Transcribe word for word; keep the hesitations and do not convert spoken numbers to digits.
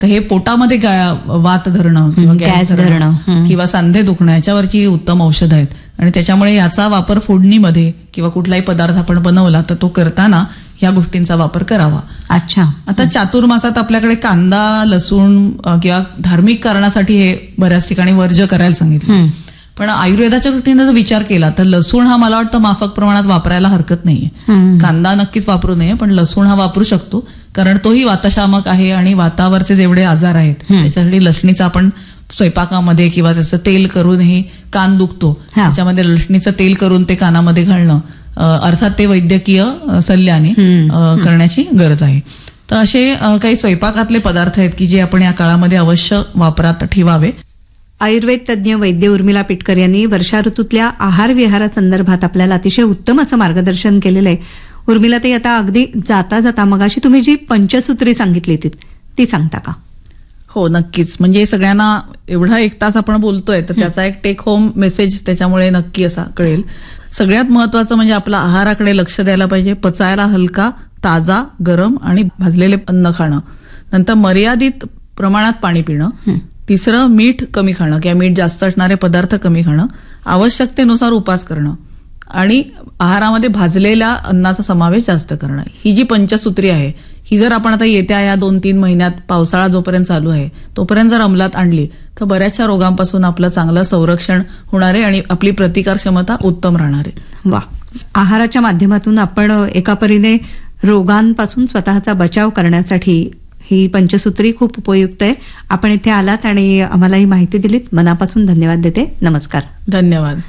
तर हे पोटामध्ये वात धरणं किंवा गॅस धरणं किंवा सांधे दुखणं याच्यावरची उत्तम औषध आहेत आणि त्याच्यामुळे याचा वापर फोडणीमध्ये किंवा कुठलाही पदार्थ आपण बनवला तर तो करताना ह्या गोष्टींचा वापर करावा. अच्छा. आता चातुर्मासात आपल्याकडे कांदा, लसूण किंवा धार्मिक कारणासाठी हे बऱ्याच ठिकाणी वर्ज्य करायला सांगितलं. पण आयुर्वेदाच्या दृष्टीने जर विचार केला तर लसूण हा मला वाटतं माफक प्रमाणात वापरायला हरकत नाहीये. कांदा नक्कीच वापरू नये, पण लसूण हा वापरू शकतो कारण तोही वातशामक आहे आणि वातावरचे जेवढे आजार आहेत त्याच्यासाठी लसणीचा आपण स्वयंपाकामध्ये किंवा त्याचं तेल करूनही कान दुखतो त्याच्यामध्ये लसणीचं तेल करून ते कानामध्ये घालणं अर्थात ते वैद्यकीय सल्ल्याने करण्याची गरज आहे. तर असे काही स्वयंपाकातले पदार्थ आहेत की जे आपण या काळामध्ये अवश्य वापरात ठेवावे. आयुर्वेद तज्ज्ञ वैद्य उर्मिला पिटकर यांनी वर्षा ऋतूतल्या आहार विहारासंदर्भात आपल्याला अतिशय उत्तम असं मार्गदर्शन केलेलं आहे. उर्मिला ताई, आता अगदी जाता जाता मगाशी तुम्ही जी पंचसूत्री सांगितली ती सांगता का? हो नक्कीच. म्हणजे सगळ्यांना एवढा एक तास आपण बोलतोय तर त्याचा एक टेक होम मेसेज त्याच्यामुळे नक्की असा कळेल. सगळ्यात महत्वाचं म्हणजे आपला आहाराकडे लक्ष द्यायला पाहिजे. पचायला हलका, ताजा, गरम आणि भाजलेले अन्न खाणं. नंतर मर्यादित प्रमाणात पाणी पिणं. तिसरं, मीठ कमी खाणं किंवा मीठ जास्त असणारे पदार्थ कमी खाणं. आवश्यकतेनुसार उपास करणं आणि आहारामध्ये भाजलेल्या अन्नाचा समावेश जास्त करणं. ही जी पंचसूत्री आहे ही जर आपण आता येत्या या दोन तीन महिन्यात पावसाळा जोपर्यंत चालू आहे तोपर्यंत जर अंमलात आणली तर बऱ्याचशा रोगांपासून आपलं चांगलं संरक्षण होणार आहे आणि आपली प्रतिकार क्षमता उत्तम राहणार आहे. वा. आहाराच्या माध्यमातून आपण एका परीने रोगांपासून स्वतःचा बचाव करण्यासाठी ही पंचसूत्री खूप उपयुक्त आहे. आपण इथे आलात आणि आम्हाला ही माहिती दिलीत, मनापासून धन्यवाद देते. नमस्कार. धन्यवाद.